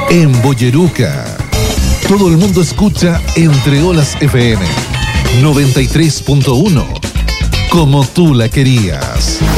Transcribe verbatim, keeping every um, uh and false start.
En Boyeruca, todo el mundo escucha Entre Olas F M noventa y tres punto uno, como tú la querías.